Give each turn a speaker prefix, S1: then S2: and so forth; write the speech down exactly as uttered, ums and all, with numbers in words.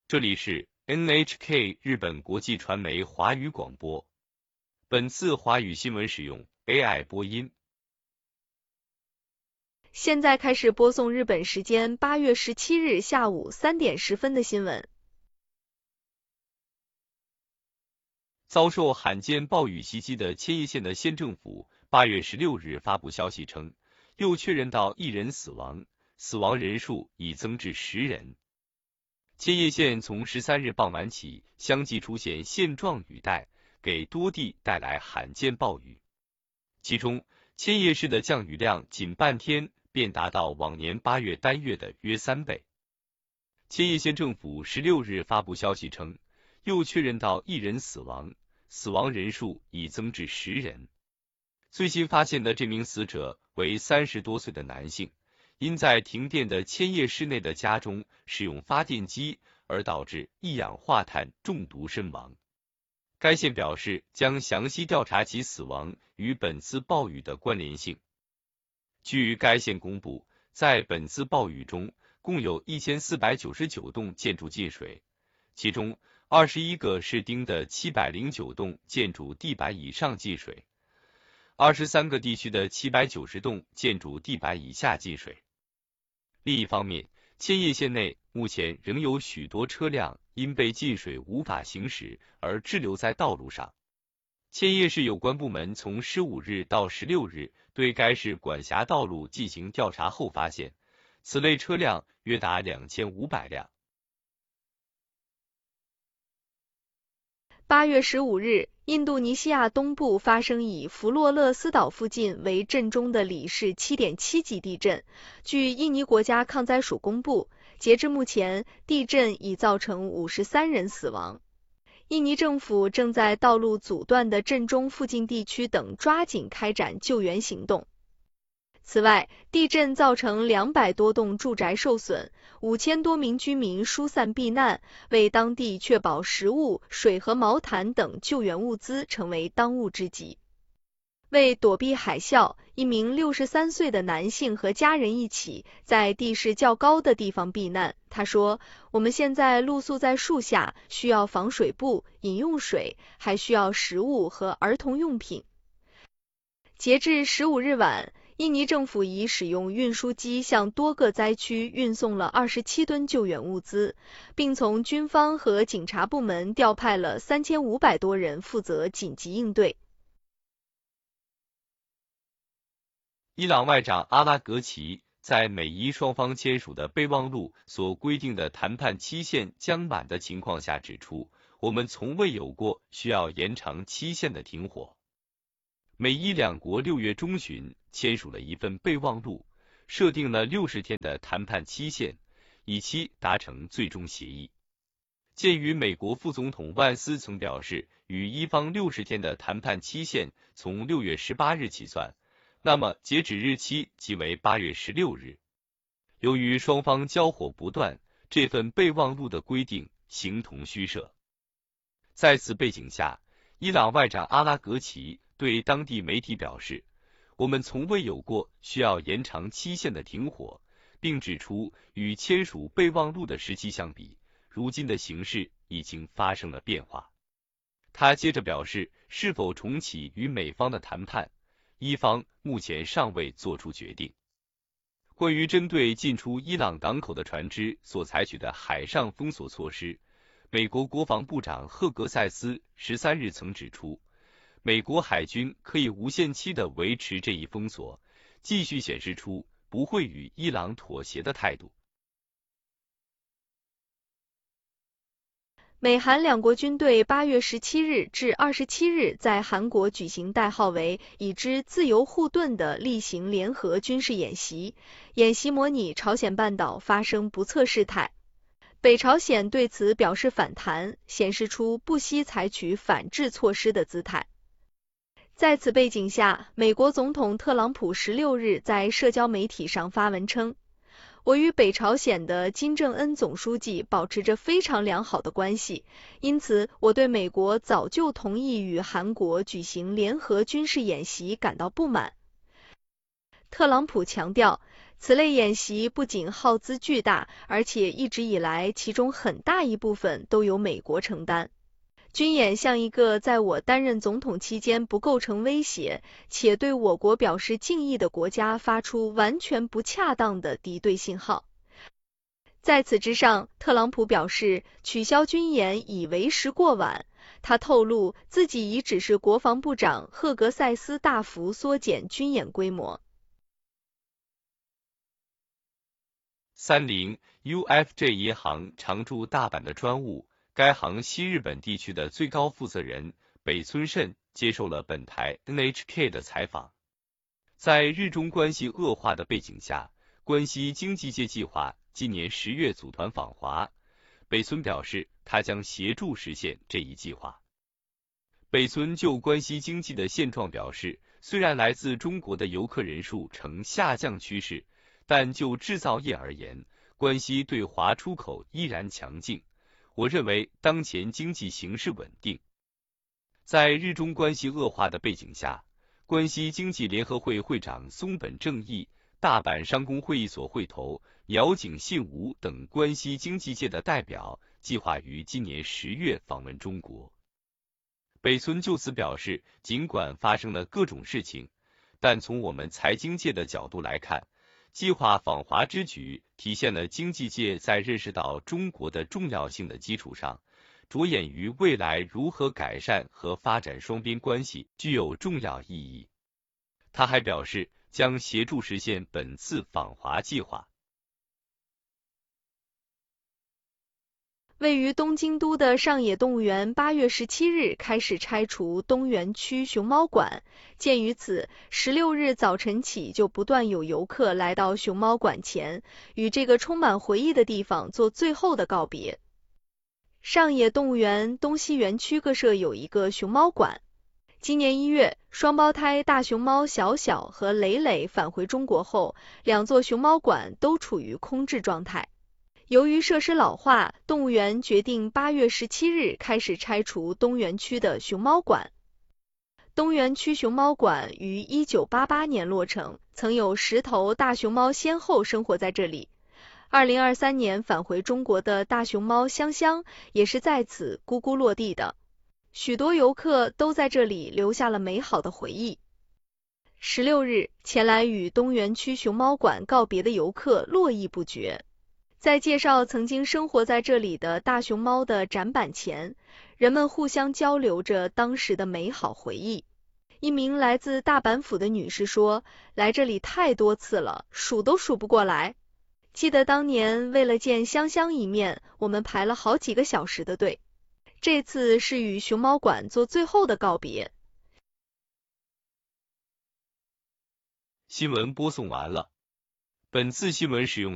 S1: 这里是 N H K 日本国际传媒华语广播。本次华语新闻使用 A I 播音。
S2: 现在开始播送日本时间八月十七日下午三点十分的新闻。
S1: 遭受罕见暴雨袭击的千叶县的县政府八月十六日发布消息称，又确认到一人死亡，死亡人数已增至十人。千叶县从十三日傍晚起相继出现线状雨带，给多地带来罕见暴雨。其中，千叶市的降雨量仅半天便达到往年八月单月的约三倍。千叶县政府十六日发布消息称，又确认到一人死亡，死亡人数已增至十人。最新发现的这名死者为三十多岁的男性，因在停电的千叶市内的家中使用发电机而导致一氧化碳中毒身亡。该县表示将详细调查其死亡与本次暴雨的关联性。据该县公布，在本次暴雨中，共有一千四百九十九栋建筑进水，其中二十一个市町的七百零九栋建筑地板以上进水，二十三个地区的七百九十栋建筑地板以下进水。另一方面，千叶县内目前仍有许多车辆因被进水无法行驶而滞留在道路上。千叶市有关部门从十五日到十六日对该市管辖道路进行调查后发现，此类车辆约达两千五百辆。
S2: 八月十五日，印度尼西亚东部发生以弗洛勒斯岛附近为震中的里氏 七点七 级地震。据印尼国家抗灾署公布，截至目前，地震已造成五十三人死亡。印尼政府正在道路阻断的震中附近地区等抓紧开展救援行动。此外，地震造成两百多栋住宅受损，五千多名居民疏散避难，为当地确保食物、水和毛毯等救援物资成为当务之急。为躲避海啸，一名六十三岁的男性和家人一起在地势较高的地方避难。他说：“我们现在露宿在树下，需要防水布、饮用水，还需要食物和儿童用品。”截至十五日晚，印尼政府已使用运输机向多个灾区运送了二十七吨救援物资，并从军方和警察部门调派了三千五百多人负责紧急应对。
S1: 伊朗外长阿拉格齐在美伊双方签署的备忘录所规定的谈判期限将满的情况下指出，我们从未有过需要延长期限的停火。美伊两国六月中旬签署了一份备忘录，设定了六十天的谈判期限，以期达成最终协议。鉴于美国副总统万斯曾表示，与伊方六十天的谈判期限从六月十八日起算，那么截止日期即为八月十六日。由于双方交火不断，这份备忘录的规定形同虚设。在此背景下，伊朗外长阿拉格齐对当地媒体表示，我们从未有过需要延长期限的停火，并指出与签署备忘录的时期相比，如今的形势已经发生了变化。他接着表示，是否重启与美方的谈判，伊方目前尚未做出决定。关于针对进出伊朗港口的船只所采取的海上封锁措施，美国国防部长赫格塞斯十三日曾指出，美国海军可以无限期地维持这一封锁，继续显示出不会与伊朗妥协的态度。
S2: 美韩两国军队八月十七日至二十七日在韩国举行代号为“已知自由护盾”的例行联合军事演习，演习模拟朝鲜半岛发生不测事态。北朝鲜对此表示反弹，显示出不惜采取反制措施的姿态。在此背景下，美国总统特朗普十六日在社交媒体上发文称，我与北朝鲜的金正恩总书记保持着非常良好的关系，因此我对美国早就同意与韩国举行联合军事演习感到不满。特朗普强调， 此类演习不仅耗资巨大，而且一直以来其中很大一部分都由美国承担。军演像一个在我担任总统期间不构成威胁，且对我国表示敬意的国家发出完全不恰当的敌对信号。在此之上，特朗普表示取消军演已为时过晚。他透露自己已指示国防部长赫格塞斯大幅缩减军演规模。
S1: 三菱 U F J 银行常驻大阪的专务，该行西日本地区的最高负责人北村慎接受了本台 N H K 的采访。在日中关系恶化的背景下，关西经济界计划今年十月组团访华，北村表示他将协助实现这一计划。北村就关西经济的现状表示，虽然来自中国的游客人数呈下降趋势，但就制造业而言，关西对华出口依然强劲。我认为当前经济形势稳定。在日中关系恶化的背景下，关西经济联合会会长松本正义、大阪商工会议所会头鸟井信吾等关西经济界的代表计划于今年十月访问中国。北村就此表示，尽管发生了各种事情，但从我们财经界的角度来看，计划访华之举体现了经济界在认识到中国的重要性的基础上，着眼于未来如何改善和发展双边关系，具有重要意义。他还表示，将协助实现本次访华计划。
S2: 位于东京都的上野动物园八月十七日开始拆除东园区熊猫馆，鉴于此，十六日早晨起就不断有游客来到熊猫馆前，与这个充满回忆的地方做最后的告别。上野动物园东西园区各设有一个熊猫馆。今年一月，双胞胎大熊猫小小和蕾蕾返回中国后，两座熊猫馆都处于空置状态。由于设施老化，动物园决定八月十七日开始拆除东园区的熊猫馆。东园区熊猫馆于一九八八年落成，曾有十头大熊猫先后生活在这里。二零二三年返回中国的大熊猫香香也是在此咕咕落地的，许多游客都在这里留下了美好的回忆。十六日，前来与东园区熊猫馆告别的游客络绎不绝。在介绍曾经生活在这里的大熊猫的展板前，人们互相交流着当时的美好回忆。一名来自大阪府的女士说，来这里太多次了，数都数不过来。记得当年为了见香香一面，我们排了好几个小时的队。这次是与熊猫馆做最后的告别。
S1: 新闻播送完了，本次新闻使用